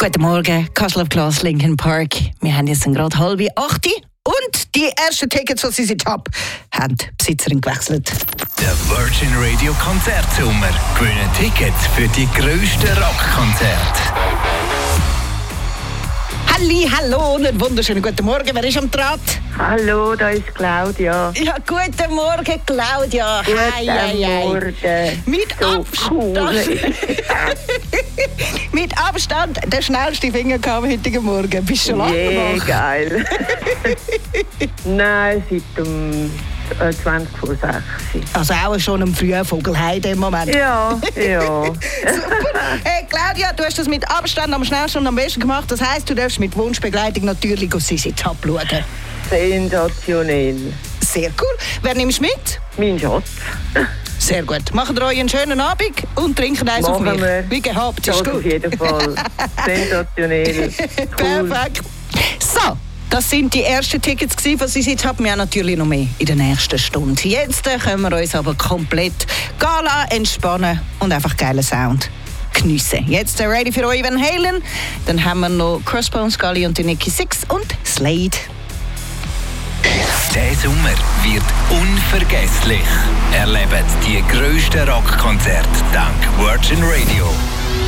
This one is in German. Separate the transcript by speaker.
Speaker 1: Guten Morgen, Castle of Glas, Linkin Park. Wir haben jetzt gerade 7:30 und die ersten Tickets, die sie haben, haben die Besitzerin gewechselt.
Speaker 2: Der Virgin Radio Konzertsommer. Gewinnen Tickets für die grössten Rockkonzerte.
Speaker 1: Hallo und einen wunderschönen guten Morgen. Wer ist am Draht?
Speaker 3: Hallo, da ist Claudia.
Speaker 1: Ja, guten Morgen, Claudia.
Speaker 3: Guten Morgen.
Speaker 1: Mit
Speaker 3: So
Speaker 1: Abstand.
Speaker 3: cool.
Speaker 1: Mit Abstand der schnellste Finger kam heute Morgen. Bist du schon lange wach?
Speaker 3: Geil. Nein, seit 20 vor 6.
Speaker 1: Also auch schon am frühen Vogelheide im Moment.
Speaker 3: Ja.
Speaker 1: Super. Hey, Claudia, du hast das mit Abstand am schnellsten und am besten gemacht. Das heisst, du darfst mit Wunschbegleitung natürlich auf Sisi Top schauen.
Speaker 3: Sensationell.
Speaker 1: Sehr cool. Wer nimmst du mit?
Speaker 3: Mein Schatz.
Speaker 1: Sehr gut. Macht ihr euch einen schönen Abend und trinken eins auf mich. Wie gehabt, ist
Speaker 3: Das
Speaker 1: gut.
Speaker 3: auf jeden Fall. Sensationell. Cool.
Speaker 1: Perfekt. So. Das sind die ersten Tickets gewesen, was ich jetzt habe. Wir haben natürlich noch mehr in der nächsten Stunde. Jetzt können wir uns aber komplett gala entspannen und einfach geilen Sound geniessen. Jetzt ready für euch Van Halen. Dann haben wir noch Crossbones, Scully und die Nikki Sixx und Slade.
Speaker 2: Der Sommer wird unvergesslich. Erlebt die grössten Rockkonzerte dank Virgin Radio.